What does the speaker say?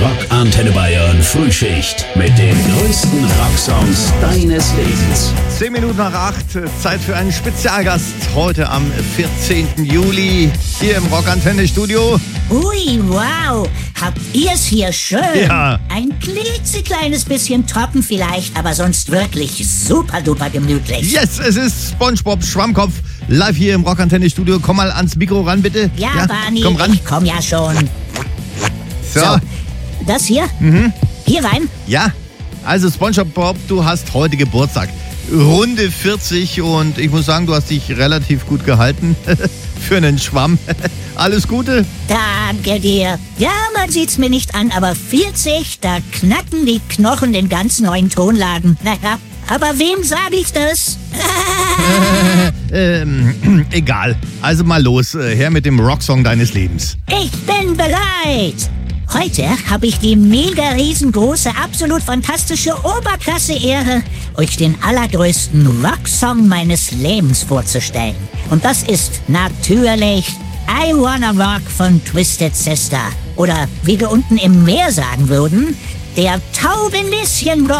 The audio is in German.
Rock Antenne Bayern Frühschicht mit den größten Rocksongs deines Lebens. 10 Minuten nach 8, Zeit für einen Spezialgast heute am 14. Juli hier im Rock Antenne Studio. Ui, wow, habt ihr's hier schön? Ja. Ein klitzekleines bisschen trocken vielleicht, aber sonst wirklich super duper gemütlich. Yes, es ist SpongeBob Schwammkopf live hier im Rock Antenne Studio. Komm mal ans Mikro ran, bitte. Ja, Barney, komm ran. ich komm ja schon. So. Das hier? Hier rein? Ja, also SpongeBob, du hast heute Geburtstag. Runde 40 und ich muss sagen, du hast dich relativ gut gehalten für einen Schwamm. Alles Gute. Danke dir. Ja, man sieht's mir nicht an, aber 40, da knacken die Knochen den ganz neuen Tonlagen. Naja, aber wem sage ich das? Egal. Also mal los, her mit dem Rocksong deines Lebens. Ich bin bereit. Heute habe ich die mega riesengroße, absolut fantastische Oberklasse-Ehre, euch den allergrößten Rocksong meines Lebens vorzustellen. Und das ist natürlich I Wanna Rock von Twisted Sister. Oder wie wir unten im Meer sagen würden, der Taubenlischen Rock.